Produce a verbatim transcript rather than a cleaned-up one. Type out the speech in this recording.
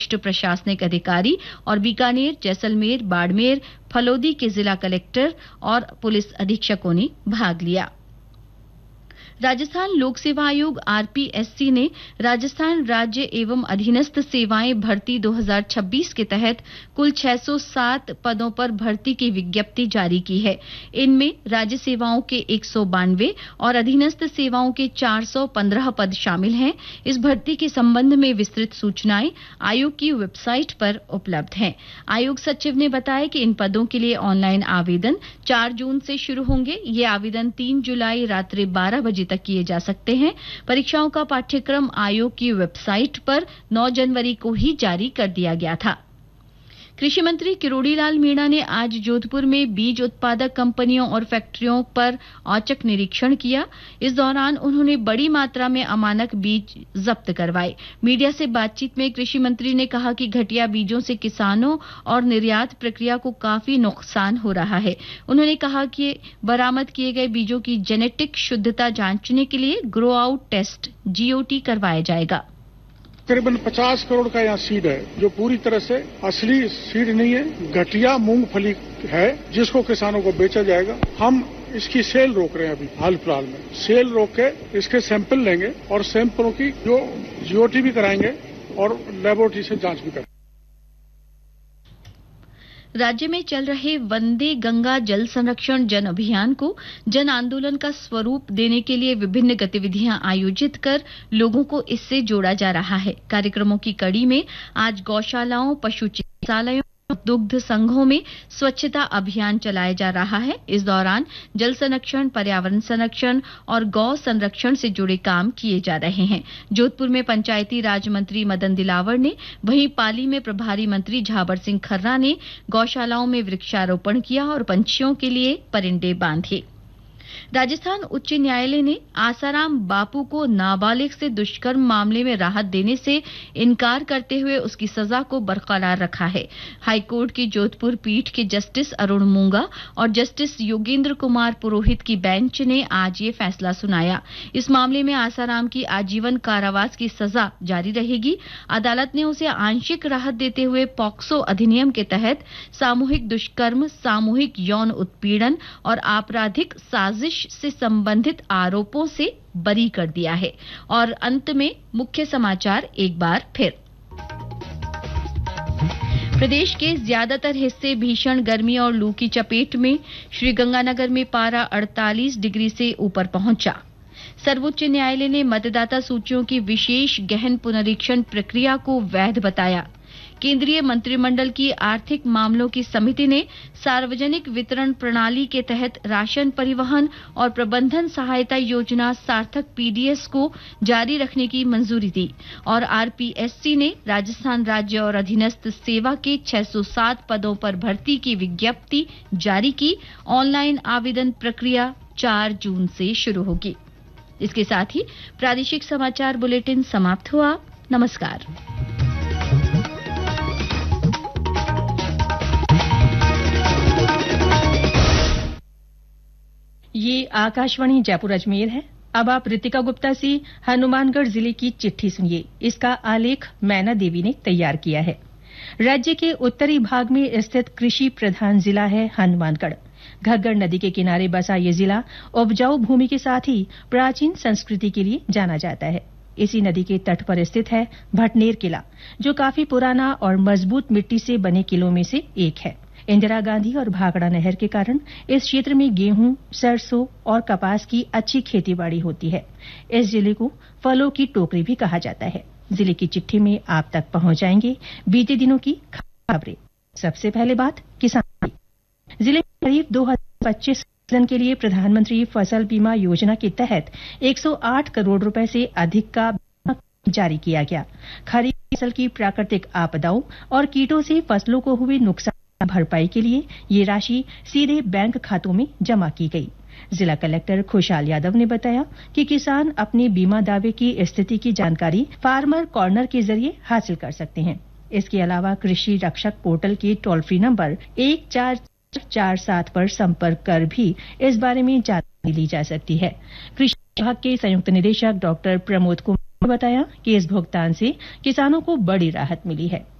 वरिष्ठ प्रशासनिक अधिकारी और बीकानेर, जैसलमेर, बाड़मेर, फलोदी के जिला कलेक्टर और पुलिस अधीक्षकों ने भाग लिया। राजस्थान लोक सेवा आयोग आरपीएससी ने राजस्थान राज्य एवं अधीनस्थ सेवाएं भर्ती दो हज़ार छब्बीस के तहत कुल छह सौ सात पदों पर भर्ती की विज्ञप्ति जारी की है। इनमें राज्य सेवाओं के एक सौ बानवे और अधीनस्थ सेवाओं के चार सौ पंद्रह पद शामिल हैं। इस भर्ती के संबंध में विस्तृत सूचनाएं आयोग की वेबसाइट पर उपलब्ध हैं। आयोग सचिव ने बताया कि इन पदों के लिए ऑनलाइन आवेदन चार जून से शुरू होंगे। ये आवेदन तीन जुलाई रात्रि बारह बजे तक किए जा सकते हैं। परीक्षाओं का पाठ्यक्रम आयोग की वेबसाइट पर नौ जनवरी को ही जारी कर दिया गया था। कृषि मंत्री किरोड़ी लाल मीणा ने आज जोधपुर में बीज उत्पादक कंपनियों और फैक्ट्रियों पर औचक निरीक्षण किया। इस दौरान उन्होंने बड़ी मात्रा में अमानक बीज जब्त करवाए। मीडिया से बातचीत में कृषि मंत्री ने कहा कि घटिया बीजों से किसानों और निर्यात प्रक्रिया को काफी नुकसान हो रहा है। उन्होंने कहा कि बरामद किए गए बीजों की जेनेटिक शुद्धता जांचने के लिए ग्रो आउट टेस्ट जीओटी करवाया जाएगा। तकरीबन पचास करोड़ का यहाँ सीड है जो पूरी तरह से असली सीड नहीं है, घटिया मूंगफली है जिसको किसानों को बेचा जाएगा। हम इसकी सेल रोक रहे हैं। अभी हाल फिलहाल में सेल रोक के इसके सैंपल लेंगे और सैंपलों की जो जीओटी भी कराएंगे और लेबोरेटरी से जांच भी करेंगे। राज्य में चल रहे वंदे गंगा जल संरक्षण जन अभियान को जन आंदोलन का स्वरूप देने के लिए विभिन्न गतिविधियां आयोजित कर लोगों को इससे जोड़ा जा रहा है। कार्यक्रमों की कड़ी में आज गौशालाओं, पशु चिकित्सालयों, दुग्ध संघों में स्वच्छता अभियान चलाया जा रहा है। इस दौरान जल संरक्षण, पर्यावरण संरक्षण और गौ संरक्षण से जुड़े काम किए जा रहे हैं। जोधपुर में पंचायती राज मंत्री मदन दिलावर ने, वहीं पाली में प्रभारी मंत्री झाबर सिंह खर्रा ने गौशालाओं में वृक्षारोपण किया और पंछियों के लिए परिंदे बांधे। राजस्थान उच्च न्यायालय ने आसाराम बापू को नाबालिग से दुष्कर्म मामले में राहत देने से इनकार करते हुए उसकी सजा को बरकरार रखा है। हाईकोर्ट की जोधपुर पीठ के जस्टिस अरुण मूंगा और जस्टिस योगेंद्र कुमार पुरोहित की बेंच ने आज ये फैसला सुनाया। इस मामले में आसाराम की आजीवन कारावास की सजा जारी रहेगी। अदालत ने उसे आंशिक राहत देते हुए पॉक्सो अधिनियम के तहत सामूहिक दुष्कर्म, सामूहिक यौन उत्पीड़न और आपराधिक साजिश से संबंधित आरोपों से बरी कर दिया है। और अंत में मुख्य समाचार एक बार फिर। प्रदेश के ज्यादातर हिस्से भीषण गर्मी और लू की चपेट में। श्रीगंगानगर में पारा अड़तालीस डिग्री से ऊपर पहुंचा। सर्वोच्च न्यायालय ने मतदाता सूचियों की विशेष गहन पुनरीक्षण प्रक्रिया को वैध बताया। केंद्रीय मंत्रिमंडल की आर्थिक मामलों की समिति ने सार्वजनिक वितरण प्रणाली के तहत राशन परिवहन और प्रबंधन सहायता योजना सार्थक पीडीएस को जारी रखने की मंजूरी दी। और आरपीएससी ने राजस्थान राज्य और अधीनस्थ सेवा के छह सौ सात पदों पर भर्ती की विज्ञप्ति जारी की। ऑनलाइन आवेदन प्रक्रिया चार जून से शुरू होगी। इसके साथ ही प्रादेशिक समाचार बुलेटिन समाप्त हुआ। नमस्कार। ये आकाशवाणी जयपुर अजमेर है। अब आप रितिका गुप्ता से हनुमानगढ़ जिले की चिट्ठी सुनिए। इसका आलेख मैना देवी ने तैयार किया है। राज्य के उत्तरी भाग में स्थित कृषि प्रधान जिला है हनुमानगढ़। घग्गर नदी के किनारे बसा ये जिला उपजाऊ भूमि के साथ ही प्राचीन संस्कृति के लिए जाना जाता है। इसी नदी के तट पर स्थित है भटनेर किला, जो काफी पुराना और मजबूत मिट्टी से बने किलों में से एक है। इंदिरा गांधी और भाखड़ा नहर के कारण इस क्षेत्र में गेहूं, सरसों और कपास की अच्छी खेतीबाड़ी होती है। इस जिले को फलों की टोकरी भी कहा जाता है। जिले की चिट्ठी में आप तक पहुंच जाएंगे बीते दिनों की खबरें। सबसे पहले बात किसान की। जिले में करीब दो हजार पच्चीस सीजन के लिए प्रधानमंत्री फसल बीमा योजना के तहत एक सौ आठ करोड़ रुपए से अधिक का बीमा जारी किया गया। खरीफ फसल की प्राकृतिक आपदाओं और कीटों से फसलों को हुए नुकसान भरपाई के लिए ये राशि सीधे बैंक खातों में जमा की गई। जिला कलेक्टर खुशहाल यादव ने बताया कि किसान अपने बीमा दावे की स्थिति की जानकारी फार्मर कॉर्नर के जरिए हासिल कर सकते हैं। इसके अलावा कृषि रक्षक पोर्टल के टोल फ्री नंबर एक चार चार सात पर संपर्क कर भी इस बारे में जानकारी ली जा सकती है। कृषि विभाग के संयुक्त निदेशक डॉक्टर प्रमोद कुमार बताया कि इस भुगतान से किसानों को बड़ी राहत मिली है।